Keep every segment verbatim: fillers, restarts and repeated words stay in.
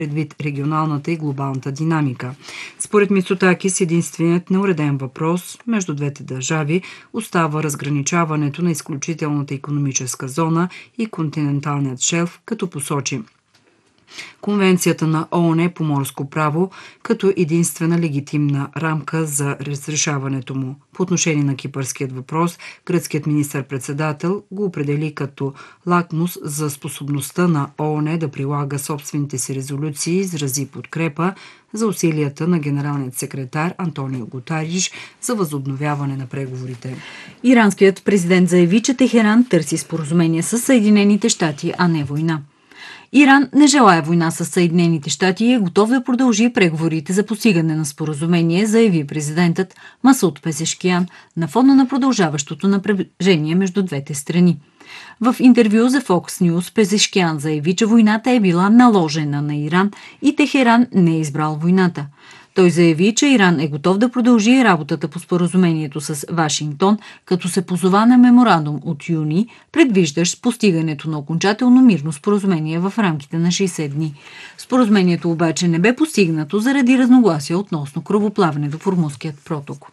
предвид регионалната и глобалната динамика. Според Мицотакис, единственият неуреден въпрос между двете държави остава разграничаването на изключителната икономическа зона и континенталният шелф, като посочи Конвенцията на ООН по морско право като единствена легитимна рамка за разрешаването му. По отношение на кипърският въпрос, гръцкият министър-председател го определи като лакмус за способността на ООН да прилага собствените си резолюции и изрази подкрепа за усилията на генералният секретар Антонио Гутариш за възобновяване на преговорите. Иранският президент заяви, че Техеран търси споразумение с Съединените щати, а не война. Иран не желая война с Съединените щати и е готов да продължи преговорите за постигане на споразумение, заяви президентът Масуд Пезешкиян на фона на продължаващото напрежение между двете страни. В интервю за Fox News Пезешкиян заяви, че войната е била наложена на Иран и Техеран не е избрал войната. Той заяви, че Иран е готов да продължи работата по споразумението с Вашингтон, като се позова на меморандум от юни, предвиждащ постигането на окончателно мирно споразумение в рамките на шейсет дни. Споразумението обаче не бе постигнато заради разногласия относно корабоплаването в Ормузският проток.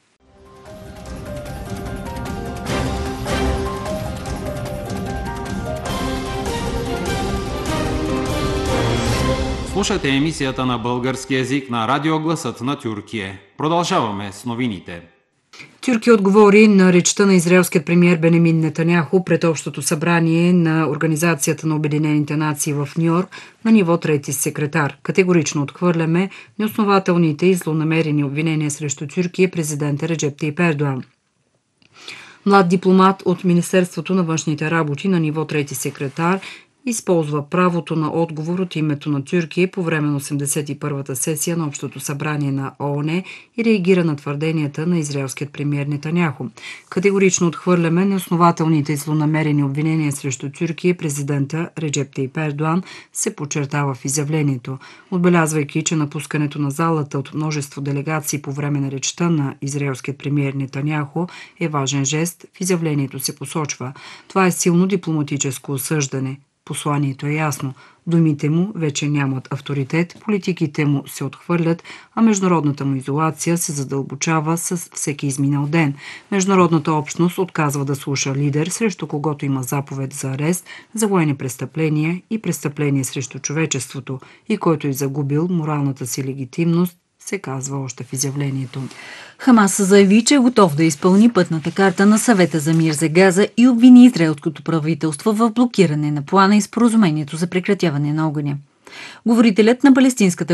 Слушате емисията на български език на радио Гласът на Тюркия. Продължаваме с новините. Тюркия отговори на речта на израелският премиер Бенемин Нетаняху пред Общото събрание на Организацията на Обединените нации в Нью-Йорк на ниво трети секретар. Категорично отхвърляме неоснователните и злонамерени обвинения срещу Тюркия президента Реджеп Тайип Ердоан. Млад дипломат от Министерството на външните работи на ниво трети секретар използва правото на отговор от името на Тюркия по време на осемдесет и първата сесия на Общото събрание на ООН и реагира на твърденията на израелският премиер Нетаняху. Категорично отхвърляме неоснователните и злонамерени обвинения срещу Тюркия и президента Реджеп Тайип Ердоан, се подчертава в изявлението, отбелязвайки, че напускането на залата от множество делегации по време на речта на израелският премиер Нетаняху е важен жест. В изявлението се посочва: това е силно дипломатическо осъждане. Посланието е ясно. Думите му вече нямат авторитет, политиките му се отхвърлят, а международната му изолация се задълбочава с всеки изминал ден. Международната общност отказва да слуша лидер, срещу когото има заповед за арест, за военни престъпления и престъпления срещу човечеството и който е загубил моралната си легитимност, се казва още в изявлението. Хамас заяви, че е готов да изпълни пътната карта на Съвета за мир за Газа и обвини израелското правителство в блокиране на плана и споразумението за прекратяване на огъня. Говорителят на палестинската